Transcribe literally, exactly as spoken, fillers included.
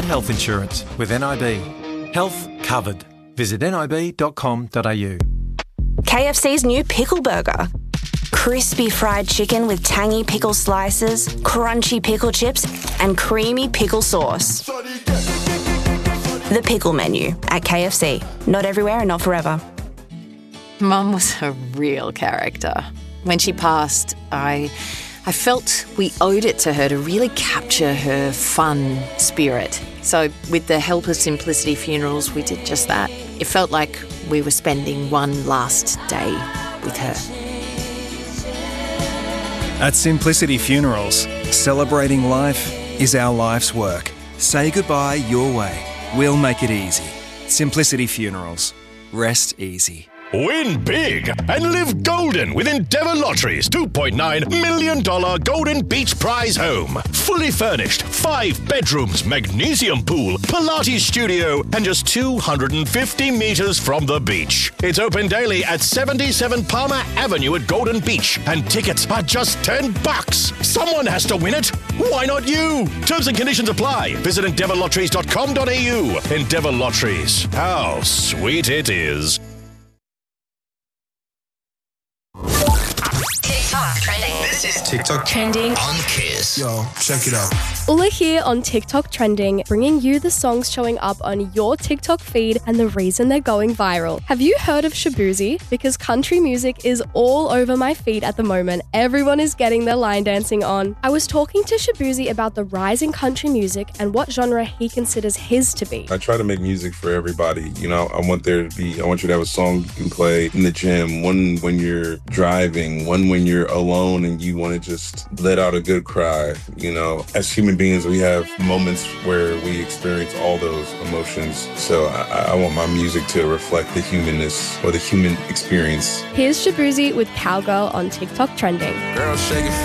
get health insurance with N I B. Health covered. Visit nib dot com dot a u. K F C's new pickle burger. Crispy fried chicken with tangy pickle slices, crunchy pickle chips, and creamy pickle sauce. The pickle menu at K F C. Not everywhere and not forever. Mum was a real character. When she passed, I I felt we owed it to her to really capture her fun spirit. So with the help of Simplicity Funerals, we did just that. It felt like we were spending one last day with her. At Simplicity Funerals, celebrating life is our life's work. Say goodbye your way. We'll make it easy. Simplicity Funerals. Rest easy. Win big and live golden with Endeavour Lottery's two point nine million dollars Golden Beach Prize home. Fully furnished, five bedrooms, magnesium pool, Pilates studio, and just two hundred fifty metres from the beach. It's open daily at seventy-seven Palmer Avenue at Golden Beach, and tickets are just ten bucks. Someone has to win it. Why not you? Terms and conditions apply. Visit endeavour lotteries dot com dot a u. Endeavour Lotteries. How sweet it is. TikTok trending. This is TikTok trending on Kiss. Yo, check it out. Ulla here on TikTok Trending, bringing you the songs showing up on your TikTok feed and the reason they're going viral. Have you heard of Shaboozey? Because country music is all over my feed at the moment. Everyone is getting their line dancing on. I was talking to Shaboozey about the rise in country music and what genre he considers his to be. I try to make music for everybody. You know, I want there to be, I want you to have a song you can play in the gym, one when you're driving, one when you're alone and you want to just let out a good cry. You know, as human beings, we have moments where we experience all those emotions. So I, I want my music to reflect the humanness or the human experience. Here's Shaboozey with Cowgirl on TikTok Trending. Girl, shake it.